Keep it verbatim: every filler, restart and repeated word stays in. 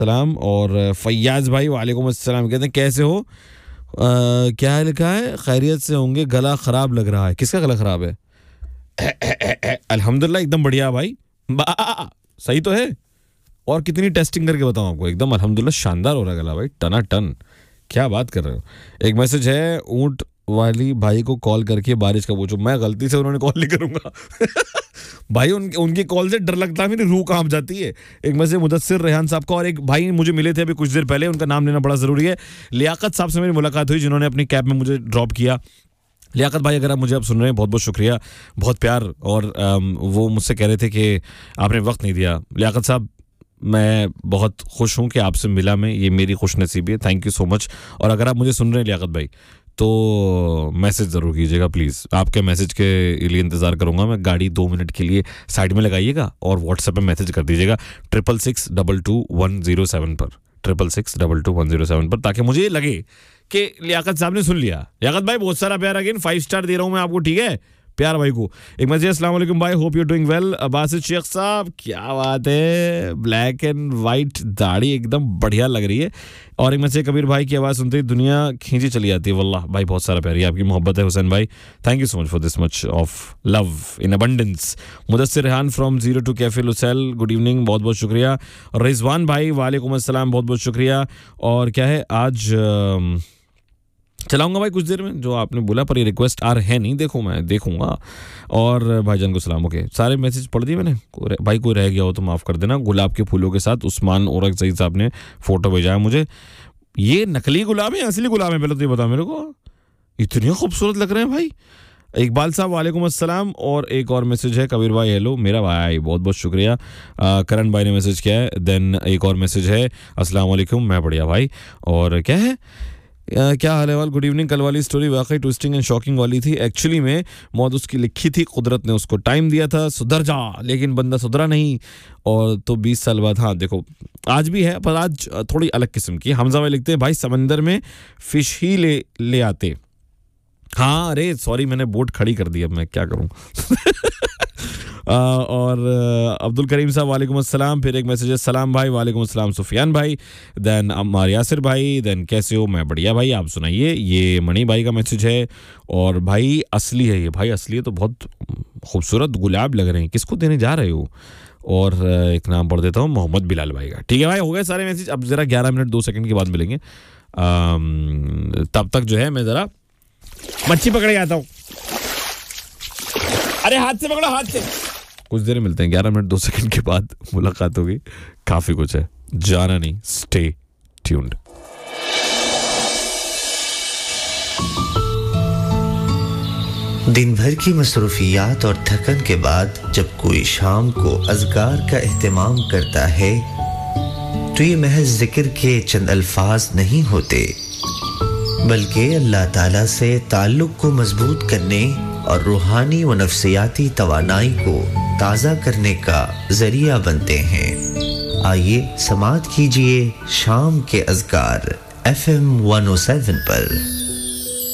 सलाम। और फैयाज भाई वालेकुम अस्सलाम, कहते हैं कैसे हो? आ, क्या लिखा है? खैरियत से होंगे, गला खराब लग रहा है। किसका गला खराब है? अल्हम्दुलिल्लाह एकदम बढ़िया भाई, सही तो है। और कितनी टेस्टिंग करके बताऊं आपको, एकदम अल्हम्दुलिल्लाह शानदार हो रहा है गला भाई, टना टन। क्या बात कर रहे हो? एक मैसेज है, ऊंट वाली भाई को कॉल करके बारिश का पूछो। मैं गलती से उन्होंने कॉल नहीं करूंगा भाई, उन, उनकी कॉल से डर लगता है, मेरी रूह कांप जाती है। एक मैसेज मुदस्सिर रेहान साहब का, और एक भाई मुझे मिले थे अभी कुछ देर पहले, उनका नाम लेना बड़ा जरूरी है। लियाकत साहब से मेरी मुलाकात हुई, जिन्होंने अपनी कैब में मुझे ड्रॉप किया। लियाकत भाई अगर आप मुझे अब सुन रहे हैं, बहुत बहुत शुक्रिया, बहुत प्यार। और वो मुझसे कह रहे थे कि आपने वक्त नहीं दिया। लियाकत साहब मैं बहुत खुश हूँ कि आपसे मिला मैं, ये मेरी खुशनसीबी है, थैंक यू सो मच। और अगर आप मुझे सुन रहे हैं लियाकत भाई, तो मैसेज ज़रूर कीजिएगा प्लीज़। आपके मैसेज के लिए इंतज़ार करूँगा मैं। गाड़ी दो मिनट के लिए साइड में लगाइएगा और व्हाट्सएप पे मैसेज कर दीजिएगा triple six double two one zero seven पर, triple six double two one zero seven पर, ताकि मुझे ये लगे कि लियाकत साहब ने सुन लिया। लियाकत भाई बहुत सारा प्यार, अगेन फाइव स्टार दे रहा हूँ मैं आपको, ठीक है? प्यार भाई को एक मैसेज, अस्सलाम वालेकुम भाई, hope you doing well. Basit Sheikh साहब क्या बात है, ब्लैक एंड वाइट दाढ़ी एकदम बढ़िया लग रही है। और एक मैसेज, कबीर भाई की आवाज़ सुनते ही दुनिया खींची चली जाती है। वल्लाह भाई बहुत सारा प्यार, ये आपकी मोहब्बत है हुसैन भाई, thank you so much for this much of love in abundance. Mudassir Rehan from zero to cafe Lusail, good evening, बहुत बहुत शुक्रिया। रिजवान भाई वालेकुम अस्सलाम, बहुत बहुत शुक्रिया। और क्या है, आज चलाऊंगा भाई कुछ देर में जो आपने बोला, पर ये रिक्वेस्ट आ रहे नहीं, देखो मैं देखूंगा। और भाईजान को सलाम। ओके, सारे मैसेज पढ़ दिए मैंने। भाई कोई रह गया हो तो माफ़ कर देना। गुलाब के फूलों के साथ उस्मान औरक सईद साहब ने फ़ोटो भेजा है मुझे। ये नकली गुलाब है असली गुलाब है, पहले तो ये बता मेरे को, इतने खूबसूरत लग रहे हैं भाई। इकबाल साहब वालेकुम अस्सलाम। और एक और मैसेज है, कबीर भाई हेलो मेरा भाई, बहुत बहुत शुक्रिया। करण भाई ने मैसेज किया है। देन एक और मैसेज है, अस्सलाम वालेकुम, मैं बढ़िया भाई। और क्या है, Uh, क्या हाल है वाल, गुड इवनिंग। कल वाली स्टोरी वाकई ट्विस्टिंग एंड शॉकिंग वाली थी। एक्चुअली में मौत उसकी लिखी थी, कुदरत ने उसको टाइम दिया था सुधर जा, लेकिन बंदा सुधरा नहीं। और तो बीस साल बाद, हाँ देखो आज भी है, पर आज थोड़ी अलग किस्म की। हमजा भाई लिखते हैं, भाई समंदर में फिश ही ले ले आते। हाँ अरे सॉरी, मैंने बोट खड़ी कर दी, अब मैं क्या करूँ आ, और अब्दुल करीम साहब वालेकुम अस्सलाम। फिर एक मैसेज है, सलाम भाई, वालेकुम अस्सलाम सुफियान भाई। देन अम्मार यासिर भाई, देन कैसे हो, मैं बढ़िया भाई, आप सुनाइए। ये मणि भाई का मैसेज है। और भाई असली है ये, भाई असली है तो बहुत खूबसूरत गुलाब लग रहे हैं, किसको देने जा रहे हो? और एक नाम पढ़ देता हूँ, मोहम्मद बिलाल भाई का। ठीक है भाई, हो गए सारे मैसेज। अब ज़रा ग्यारह मिनट दो सेकंड के बाद मिलेंगे। तब तक जो है मैं ज़रा मच्छी पकड़े आता हूँ। अरे हाथ से पकड़ो, हाथ से। कुछ देर मिलते हैं, ग्यारह मिनट दो सेकंड के बाद मुलाकात होगी। काफी कुछ है, जाना नहीं, स्टे ट्यून्ड। दिन भर की मसरूफियात और थकन के बाद जब कोई शाम को अज़कार का एहतमाम करता है, तो ये महज जिक्र के चंद अल्फाज नहीं होते, बल्कि अल्लाह ताला से ताल्लुक को मजबूत करने और रूहानी व नफ्सियाती तवानाई को ताज़ा करने का जरिया बनते हैं। आइए समाअत कीजिए शाम के अज़कार F M one O seven पर।